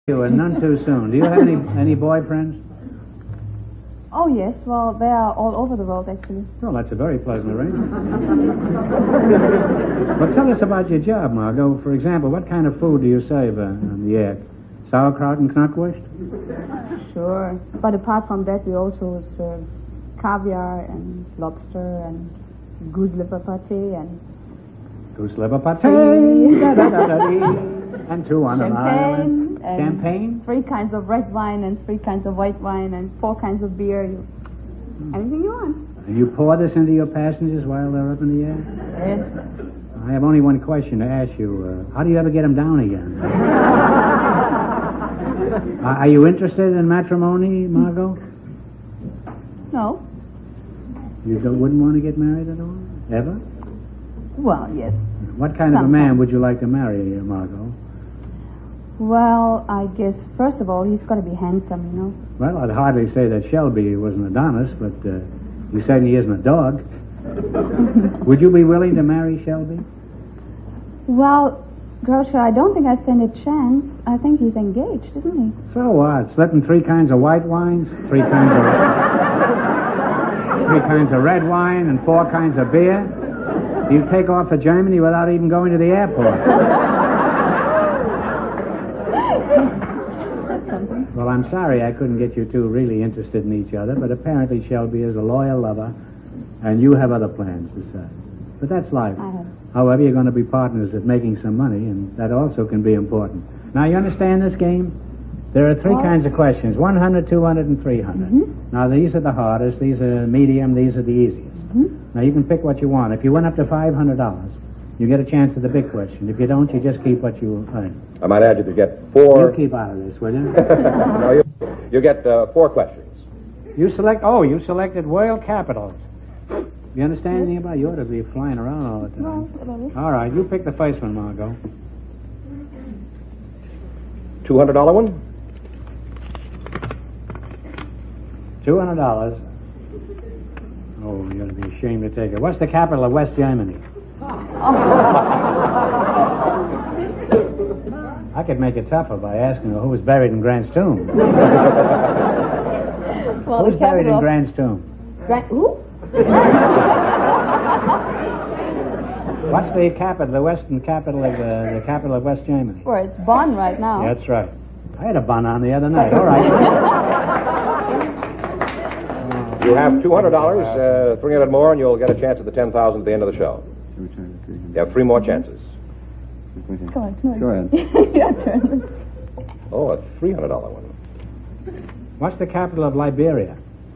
You and none too soon. Do you have any boy friends? Oh, yes. Well, they are all over the world, actually. Well, that's a very pleasant arrangement. Well, tell us about your job, Margot. For example, what kind of food do you serve on the air? Sauerkraut and knackwurst? Sure. But apart from that, we also serve caviar and lobster and goose liver pate and... Goose liver pate. And two on an island. Champagne? 3 kinds of red wine and 3 kinds of white wine and 4 kinds of beer. Anything you want. And you pour this into your passengers while they're up in the air? Yes. I have only one question to ask you. How do you ever get them down again? Are you interested in matrimony, Margot? No. You wouldn't want to get married at all? Ever? Well, yes. What kind of a man would you like to marry, Margot? Well, I guess, first of all, he's got to be handsome, you know. Well, I'd hardly say that Shelby was an Adonis, but he certainly isn't a dog. Would you be willing to marry Shelby? Well, Groucho, I don't think I stand a chance. I think he's engaged, isn't he? So what? Slipping 3 kinds of white wines, 3 kinds of red wine, and 4 kinds of beer? You take off for Germany without even going to the airport. Well, I'm sorry I couldn't get you two really interested in each other, but apparently Shelby is a loyal lover, and you have other plans besides. But that's life. I have. However, you're going to be partners at making some money, and that also can be important. Now, you understand this game? There are 3 kinds of questions, 100, 200, and 300. Mm-hmm. Now, these are the hardest, these are medium, these are the easiest. Mm-hmm. Now, you can pick what you want. If you went up to $500, you get a chance at the big question. If you don't, you just keep what you earn. I might add you to get 4... You keep out of this, will you? No, you get 4 questions. You selected World Capitals. You understand anything about it? You ought to be flying around all the time. No, All right, you pick the first one, Margot. $200 one? $200. Oh, you ought to be ashamed to take it. What's the capital of West Germany? I could make it tougher by asking her who was buried in Grant's tomb. Well, Who's buried in Grant's tomb? Who? What's the capital, the western capital of the capital of West Germany? Well, it's Bonn right now. That's right. I had a bun on the other night. All right. You have $200, 300 more, and you'll get a chance at the $10,000 at the end of the show. You have 3 more chances. Come on. Go ahead. Your turn. Oh, a $300 one. What's the capital of Liberia?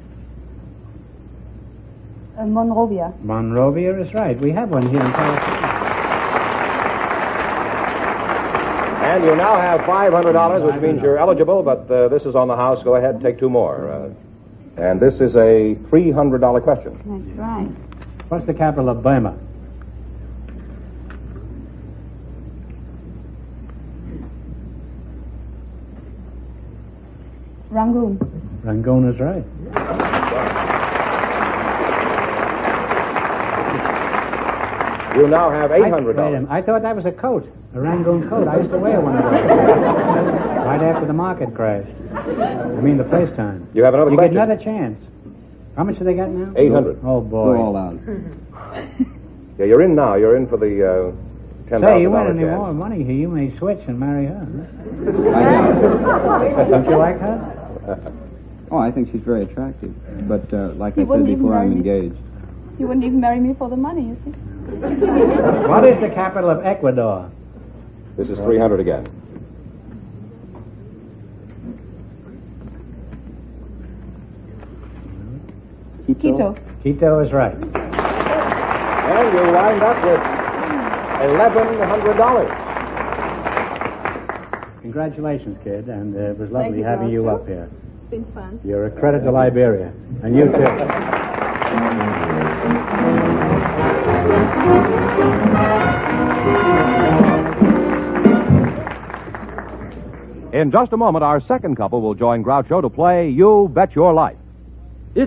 Monrovia. Monrovia is right. We have one here in California. And you now have $500, which means you're eligible, but this is on the house. Go ahead and take 2 more. And this is a $300 question. That's right. What's the capital of Burma? Rangoon. Rangoon is right. You now have $800. I thought that was a coat, a Rangoon coat. I used to wear one of those right after the market crashed. I mean, the first time. You have another You question. get another chance. How much do they got now? 800. Oh, boy. Go all out. Yeah, you're in now. You're in for the $10,000 Say, you win any chance. more money here, you may switch and marry her. I Don't you like her? Oh, I think she's very attractive. But like He I said wouldn't even before, I'm marry me. engaged. You wouldn't even marry me for the money, you see. What is the capital of Ecuador? This is 300 again. Quito. Quito is right. And you wind up with $1,100. Congratulations, kid, and it was lovely Thank you, having you Groucho. up here. It's been fun. You're a credit to Liberia, and you too. In just a moment, our second couple will join Groucho to play You Bet Your Life.